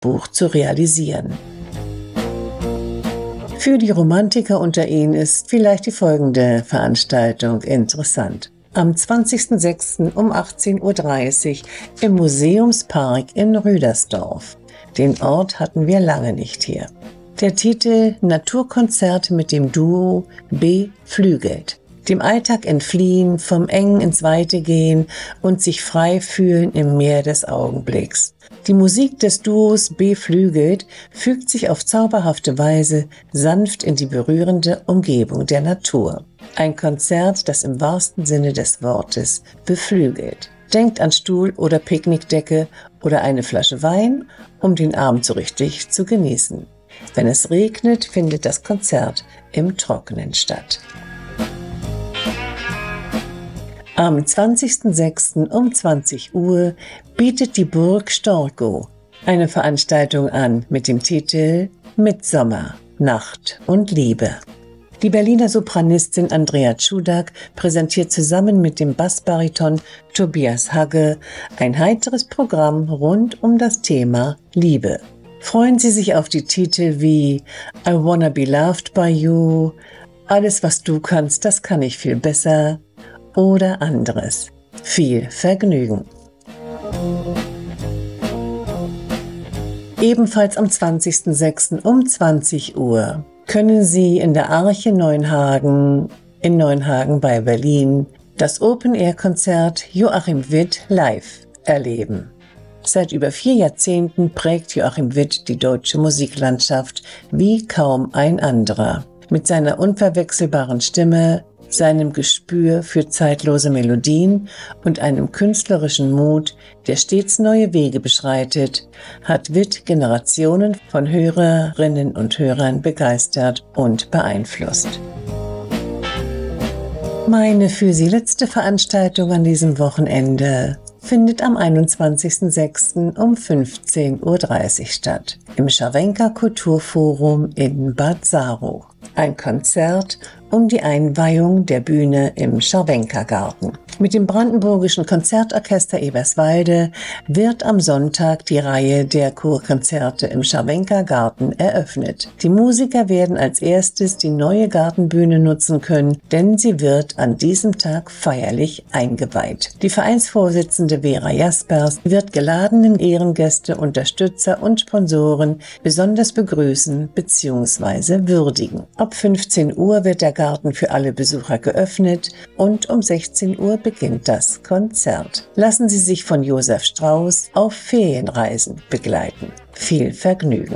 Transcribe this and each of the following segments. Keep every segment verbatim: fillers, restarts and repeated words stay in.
Buch zu realisieren. Für die Romantiker unter Ihnen ist vielleicht die folgende Veranstaltung interessant. Am zwanzigsten sechsten um achtzehn Uhr dreißig im Museumspark in Rüdersdorf. Den Ort hatten wir lange nicht hier. Der Titel Naturkonzert mit dem Duo Beflügelt. Dem Alltag entfliehen, vom Engen ins Weite gehen und sich frei fühlen im Meer des Augenblicks. Die Musik des Duos Beflügelt fügt sich auf zauberhafte Weise sanft in die berührende Umgebung der Natur. Ein Konzert, das im wahrsten Sinne des Wortes beflügelt. Denkt an Stuhl oder Picknickdecke oder eine Flasche Wein, um den Abend so richtig zu genießen. Wenn es regnet, findet das Konzert im Trockenen statt. Am zwanzigsten sechsten um zwanzig Uhr bietet die Burg Storkow eine Veranstaltung an mit dem Titel Mitsommer, Nacht und Liebe. Die Berliner Sopranistin Andrea Tschudak präsentiert zusammen mit dem Bassbariton Tobias Hagge ein heiteres Programm rund um das Thema Liebe. Freuen Sie sich auf die Titel wie I Wanna Be Loved by You, Alles was du kannst, das kann ich viel besser oder anderes. Viel Vergnügen! Ebenfalls am zwanzigsten sechsten um zwanzig Uhr können Sie in der Arche Neuenhagen in Neuenhagen bei Berlin das Open-Air-Konzert Joachim Witt live erleben. Seit über vier Jahrzehnten prägt Joachim Witt die deutsche Musiklandschaft wie kaum ein anderer. Mit seiner unverwechselbaren Stimme, seinem Gespür für zeitlose Melodien und einem künstlerischen Mut, der stets neue Wege beschreitet, hat Witt Generationen von Hörerinnen und Hörern begeistert und beeinflusst. Meine für Sie letzte Veranstaltung an diesem Wochenende findet am einundzwanzigsten sechsten um fünfzehn Uhr dreißig statt, im Scharwenka Kulturforum in Bad Saro. Ein Konzert um die Einweihung der Bühne im Scharwenka-Garten. Mit dem Brandenburgischen Konzertorchester Eberswalde wird am Sonntag die Reihe der Chorkonzerte im Scharwenka-Garten eröffnet. Die Musiker werden als erstes die neue Gartenbühne nutzen können, denn sie wird an diesem Tag feierlich eingeweiht. Die Vereinsvorsitzende Vera Jaspers wird geladenen Ehrengäste, Unterstützer und Sponsoren besonders begrüßen bzw. würdigen. Ab fünfzehn Uhr wird der Garten für alle Besucher geöffnet und um sechzehn Uhr beginnt das Konzert. Lassen Sie sich von Josef Strauß auf Ferienreisen begleiten. Viel Vergnügen!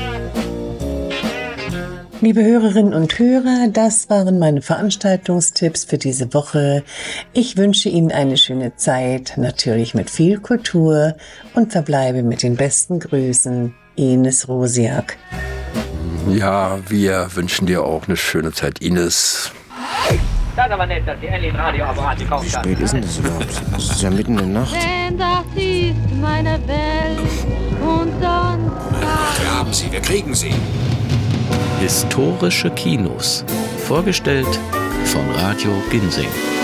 Liebe Hörerinnen und Hörer, das waren meine Veranstaltungstipps für diese Woche. Ich wünsche Ihnen eine schöne Zeit, natürlich mit viel Kultur und verbleibe mit den besten Grüßen. Ines Rosiak. Ja, wir wünschen dir auch eine schöne Zeit, Ines. Das ist aber nett, dass die endlich ein Radioapparat gekauft Wie haben. spät ist denn das überhaupt? Es ist ja mitten in der Nacht. Denn das ist meine Welt und sonst. Wir haben sie, wir kriegen sie. Historische Kinos. Vorgestellt von Radio Ginsing.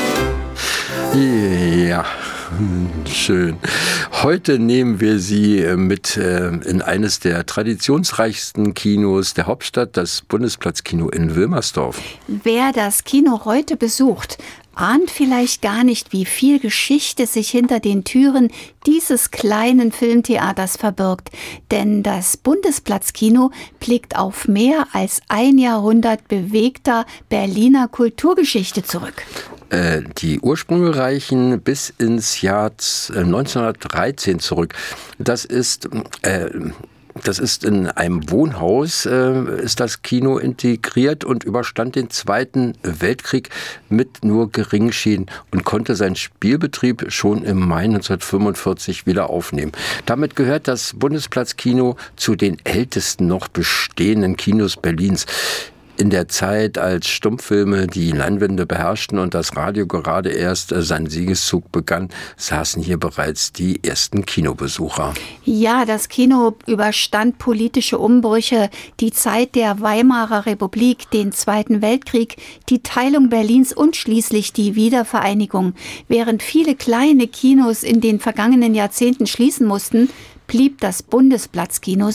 Ja, schön. Heute nehmen wir Sie mit äh, in eines der traditionsreichsten Kinos der Hauptstadt, das Bundesplatzkino in Wilmersdorf. Wer das Kino heute besucht, ahnt vielleicht gar nicht, wie viel Geschichte sich hinter den Türen dieses kleinen Filmtheaters verbirgt. Denn das Bundesplatzkino blickt auf mehr als ein Jahrhundert bewegter Berliner Kulturgeschichte zurück. Äh, die Ursprünge reichen bis ins Jahr neunzehnhundertdreizehn zurück. Das ist... Äh, Das ist in einem Wohnhaus, äh, ist das Kino integriert und überstand den Zweiten Weltkrieg mit nur geringen Schäden und konnte seinen Spielbetrieb schon im Mai neunzehnhundertfünfundvierzig wieder aufnehmen. Damit gehört das Bundesplatzkino zu den ältesten noch bestehenden Kinos Berlins. In der Zeit, als Stummfilme die Leinwände beherrschten und das Radio gerade erst seinen Siegeszug begann, saßen hier bereits die ersten Kinobesucher. Ja, das Kino überstand politische Umbrüche, die Zeit der Weimarer Republik, den Zweiten Weltkrieg, die Teilung Berlins und schließlich die Wiedervereinigung. Während viele kleine Kinos in den vergangenen Jahrzehnten schließen mussten, blieb das Bundesplatzkino